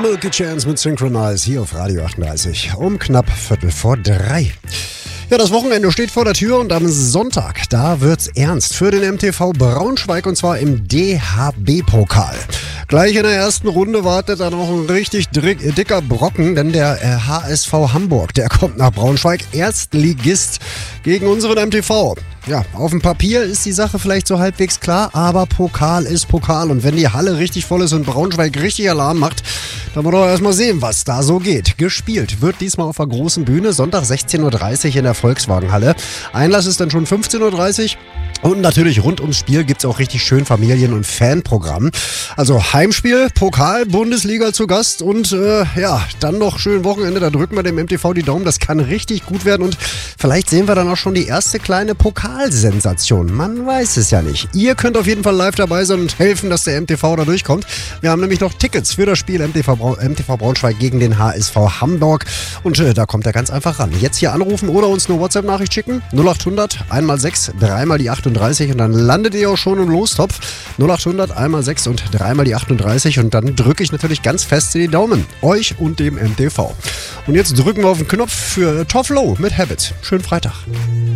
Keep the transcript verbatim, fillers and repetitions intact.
Milky Chance mit Synchronize hier auf Radio achtunddreißig um knapp Viertel vor drei. Ja, das Wochenende steht vor der Tür und am Sonntag, da wird's ernst für den M T V Braunschweig und zwar im D H B-Pokal. Gleich in der ersten Runde wartet da noch ein richtig dicker Brocken, denn der H S V Hamburg, der kommt nach Braunschweig, Erstligist gegen unseren M T V. Ja, auf dem Papier ist die Sache vielleicht so halbwegs klar, aber Pokal ist Pokal und wenn die Halle richtig voll ist und Braunschweig richtig Alarm macht, dann wollen wir doch erstmal sehen, was da so geht. Gespielt wird diesmal auf der großen Bühne, Sonntag sechzehn Uhr dreißig in der Volkswagenhalle. Einlass ist dann schon fünfzehn Uhr dreißig. Und natürlich rund ums Spiel gibt's auch richtig schön Familien- und Fanprogramm. Also Heimspiel, Pokal, Bundesliga zu Gast und äh, ja, dann noch schön Wochenende. Da drücken wir dem M T V die Daumen. Das kann richtig gut werden und vielleicht sehen wir dann auch schon die erste kleine Pokalsensation. Man weiß es ja nicht. Ihr könnt auf jeden Fall live dabei sein und helfen, dass der M T V da durchkommt. Wir haben nämlich noch Tickets für das Spiel M T V, Bra- M T V Braunschweig gegen den H S V Hamburg und äh, da kommt er ganz einfach ran. Jetzt hier anrufen oder uns eine WhatsApp-Nachricht schicken. null acht hundert, einmal sechs, dreimal die achtunddreißig und dann landet ihr auch schon im Lostopf. null acht hundert, einmal sechs und dreimal die achtunddreißig und dann drücke ich natürlich ganz fest in die Daumen. Euch und dem M T V. Und jetzt drücken wir auf den Knopf für Tough Low mit Habit. Schönen Freitag.